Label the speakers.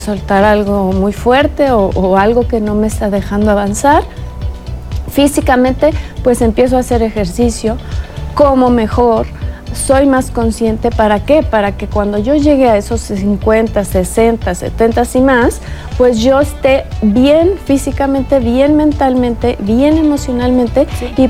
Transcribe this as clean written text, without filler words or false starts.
Speaker 1: soltar algo muy fuerte o algo que no me está dejando avanzar. Físicamente, pues empiezo a hacer ejercicio, como mejor, soy más consciente. ¿Para qué? Para que cuando yo llegue a esos 50, 60, 70 y más, pues yo esté bien físicamente, bien mentalmente, bien emocionalmente, sí, y